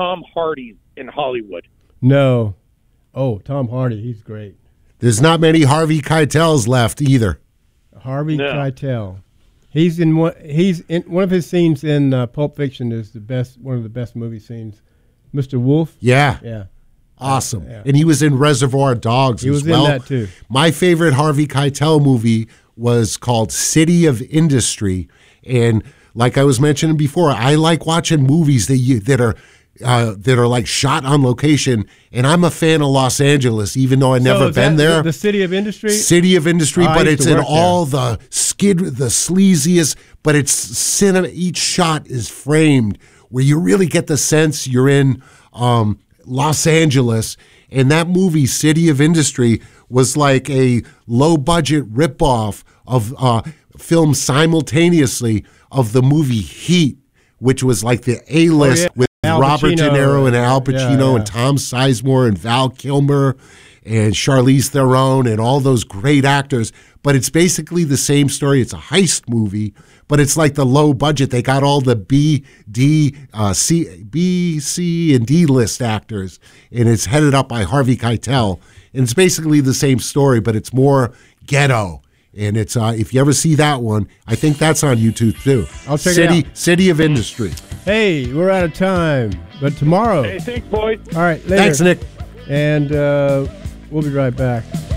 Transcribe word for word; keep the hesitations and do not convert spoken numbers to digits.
Tom Hardy in Hollywood? No. Oh, Tom Hardy, he's great. There's not many Harvey Keitels left either. Harvey No. Keitel. He's in one. He's in one of his scenes in uh, Pulp Fiction is the best. One of the best movie scenes. Mister Wolf. Yeah. Yeah. Awesome. Yeah. And he was in Reservoir Dogs He as was well. in that too. My favorite Harvey Keitel movie was called City of Industry. And like I was mentioning before, I like watching movies that you that are uh, that are like shot on location. And I'm a fan of Los Angeles, even though I've So never is been that there. The, the City of Industry. City of Industry, Oh, I but used it's to in work all the skid, the sleaziest, but it's cinema. Each shot is framed where you really get the sense you're in um, Los Angeles. And that movie, City of Industry, was like a low-budget ripoff of uh, filmed simultaneously of the movie Heat, which was like the A-list Oh, yeah. with Al Robert De Pacino. Niro and Al Pacino Yeah, yeah. and Tom Sizemore and Val Kilmer and Charlize Theron and all those great actors. But it's basically the same story. It's a heist movie, but it's like the low budget. They got all the B, D, uh, C, B, C, and D list actors, and it's headed up by Harvey Keitel. And it's basically the same story, but it's more ghetto. And it's uh, if you ever see that one, I think that's on YouTube too. I'll check it City, out. City of Industry. Hey, we're out of time, but tomorrow. Hey, thanks, boys. All right, later. Thanks, Nick. And uh, we'll be right back.